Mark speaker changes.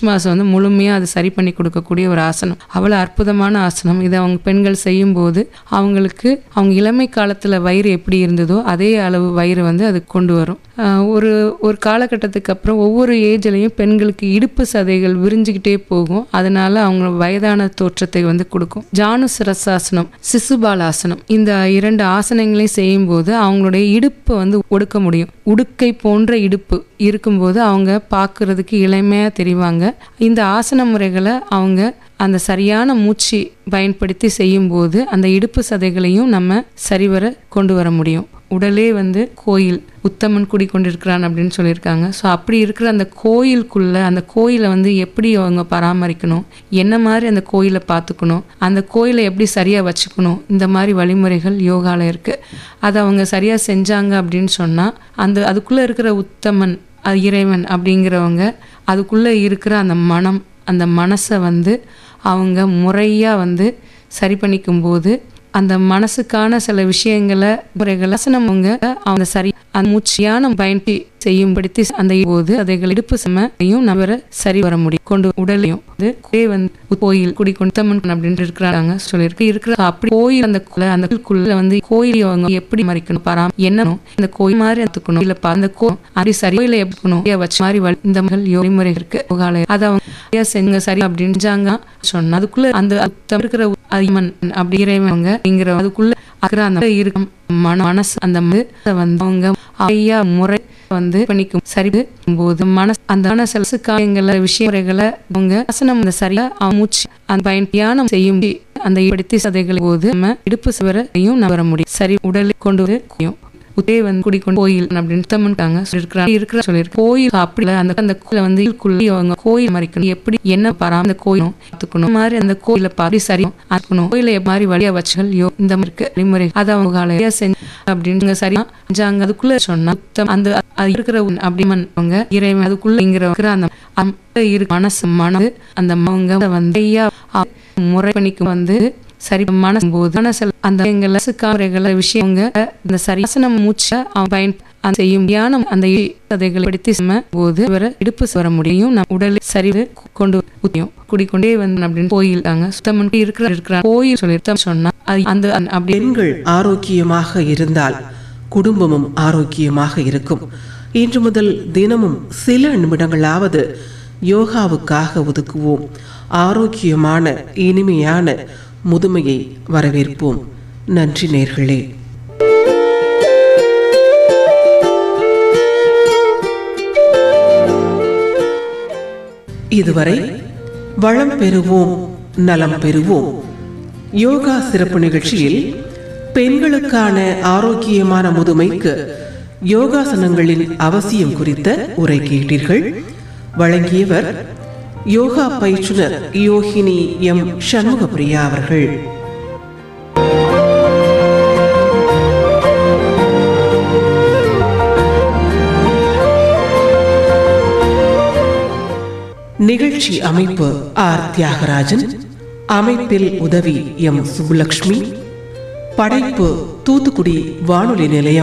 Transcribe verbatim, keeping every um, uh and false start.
Speaker 1: மாதம் வந்து முழுமையாக அது சரி பண்ணி கொடுக்கக்கூடிய ஒரு ஆசனம். அவ்வளோ அற்புதமான ஆசனம். இதை அவங்க பெண்கள் செய்யும்போது அவங்களுக்கு அவங்க இளமை காலத்தில் வயிறு எப்படி இருந்ததோ அதே அளவு வயிறு வந்து அது கொண்டு வரும். ஒரு ஒரு காலகட்டத்துக்கு அப்புறம் ஒவ்வொரு ஏஜ்லையும் பெண்களுக்கு இடுப்பு சதைகள் விரிஞ்சுக்கிட்டே போகும். அதனால அவங்க வயதான தோற்றத்தை வந்து கொடுக்கும். ஜானுசிரசாசனம், சிசுபாலாசனம், இந்த இரண்டு ஆசனங்களையும் செய்யும்போது அவங்களுடைய இடுப்பை வந்து ஒடுக்க முடியும். உடுக்கை போன்ற இடுப்பு இருக்கும்போது அவங்க பார்க்கறதுக்கு இளமையாக தெரிவாங்க. இந்த ஆசன முறைகளை அவங்க அந்த சரியான மூச்சு பயன்படுத்தி செய்யும்போது அந்த இடுப்பு சதைகளையும் நம்ம சரிவர கொண்டு வர முடியும். உடலே வந்து கோயில், உத்தமன் குடிக்கொண்டிருக்கிறான் அப்படின்னு சொல்லியிருக்காங்க. ஸோ அப்படி இருக்கிற அந்த கோயிலுக்குள்ள அந்த கோயிலை வந்து எப்படி அவங்க பராமரிக்கணும், என்ன மாதிரி அந்த கோயிலை பார்த்துக்கணும், அந்த கோயிலை எப்படி சரியாக வச்சுக்கணும், இந்த மாதிரி வழிமுறைகள் யோகாவில் இருக்குது. அதை அவங்க சரியாக செஞ்சாங்க அப்படின்னு சொன்னால் அந்த அதுக்குள்ளே இருக்கிற உத்தமன், இறைவன் அப்படிங்கிறவங்க அதுக்குள்ளே இருக்கிற அந்த மனம், அந்த மனசை வந்து அவங்க முறையாக வந்து சரி பண்ணிக்கும்போது அந்த மனசுக்கான சில விஷயங்களை முறைகளை அவங்க அவங்க சரி அந்த மூச்சியான பயன்படுத்தி செய்யும்படுத்தி அந்த போது அதைகள் இடுப்பு சமையும் நம்ம சரி வர முடியும். கொண்டு உடலையும் வந்து கோயில் குடிக்கொண்டமன் அப்படின்னு இருக்கிறாங்க சொல்லியிருக்கு இருக்கிற அப்படி கோயில் அந்த அந்த வந்து கோயில் அவங்க எப்படி மறைக்கணும், பராம என்னணும், இந்த கோயில் மாதிரி எடுத்துக்கணும், இல்ல அந்த கோ அப்படி சரி கோயில எப்படிக்கணும் வச்ச மாதிரி இந்த மகள் வழிமுறை இருக்கு. அதை அவங்க செஞ்ச சரி அப்படின்னுச்சாங்க சொன்னா அதுக்குள்ள அந்த இருக்கிற அதிமன் அப்படி இறைவங்க அப்படிங்கிற அதுக்குள்ள இருக்கிற அந்த இருக்கும் மன மனசு அந்த வந்து அவங்க ஐயா முறை வந்து பண்ணிக்கும் சரி போது மனசு அந்த மனசு காயங்களை விஷயங்களை அவங்க ஆசனம் அந்த சரியா மூச்சு அந்த பயன்பியானம் செய்யும் அந்த படுத்தி சதைகளை போது நம்ம இடுப்பு சவரையும் நவர முடியும். சரி உடலை கொண்டு வந்து உதே வந்து குடிக்கொண்டு கோயில் அப்படின்னு தமிழ்காங்க சொல்லியிருக்கிறாங்க இருக்கிற சொல்லியிருக்கு. கோயில் அப்படி அந்த அந்த கோயில வந்து அவங்க கோயில் மறைக்கணும், எப்படி என்ன பராம அந்த கோயிலும் பார்த்துக்கணும் மாதிரி அந்த கோயிலை பாடி சரியும் ஆக்கணும். கோயிலை மாதிரி வழியா வச்சுகள் யோ இந்த மாதிரி இருக்கு வழிமுறை அதை அவங்க செஞ்சு அப்படின்னு சரியா செஞ்சாங்க. அதுக்குள்ள சொன்னா அந்த இருக்கிற அப்படிமன் இறைவன் அதுக்குள்ள அந்த இரு மனசு மனது அந்த அவங்க வந்து முறை பண்ணிக்கு வந்து சரி மனசு போது மனசு அந்த எங்களை விஷயங்க இந்த சரியாசனம் மூச்சை அவன் பயன் செய்யும் தியானம் அந்த சதைகளை படுத்தி போது வர இடுப்பு வர முடியும். நம்ம உடலில் சரிவு கொண்டு ஊத்தியும் குடிக்கொண்டே வந்து அப்படின்னு கோயிலாங்க சுத்தம் இருக்கிற இருக்கிற கோயில் சொல்லி சொன்னா அந்த அப்படி
Speaker 2: பெண்கள் ஆரோக்கியமாக இருந்தால் குடும்பமும் ஆரோக்கியமாக இருக்கும். இன்று முதல் தினமும் சில நிமிடங்களாவது யோகாவுக்காக ஒதுக்குவோம். ஆரோக்கியமான இனிமையான முதுமையை வரவேற்போம். நன்றி நேர்களே. இதுவரை வளம் பெறுவோம் நலம் பெறுவோம் யோகா சிறப்பு நிகழ்ச்சியில் பெண்களுக்கான ஆரோக்கியமான முதுமைக்கு யோகாசனங்களின் அவசியம் குறித்த உரை கேட்டீர்கள். வழங்கியவர் யோகா பயிற்றுனர் யோகினி எம் சண்முகப்பிரியா அவர்கள். நிகழ்ச்சி அமைப்பு ஆர் தியாகராஜன், அமைப்பில் உதவி எம் சுப்புலட்சுமி, படைப்பு தூத்துக்குடி வானொலி நிலையம்.